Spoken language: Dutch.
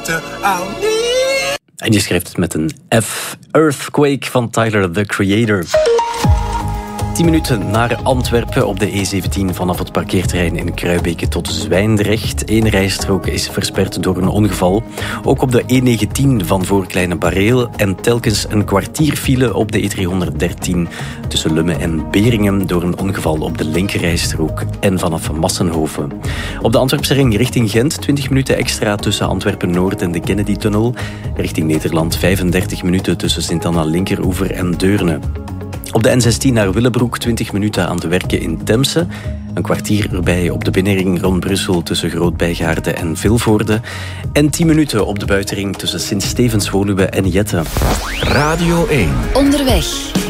water, I'll need. En je schrijft het met een F. Earthquake van Tyler, the Creator. 10 minuten naar Antwerpen op de E17 vanaf het parkeerterrein in Kruibeke tot Zwijndrecht. 1 rijstrook is versperd door een ongeval. Ook op de E19 van voor Kleine Bareel en telkens een kwartier file op de E313 tussen Lummen en Beringen door een ongeval op de linkerrijstrook en vanaf Massenhoven. Op de Antwerpse ring richting Gent 20 minuten extra tussen Antwerpen-Noord en de Kennedy-tunnel. Richting Nederland 35 minuten tussen Sint-Anna-Linkeroever en Deurne. Op de N16 naar Willebroek 20 minuten aan de werken in Temse. Een kwartier erbij op de binnenring rond Brussel tussen Groot-Bijgaarde en Vilvoorde. En 10 minuten op de buitenring tussen Sint-Stevens-Woluwe en Jette. Radio 1. Onderweg.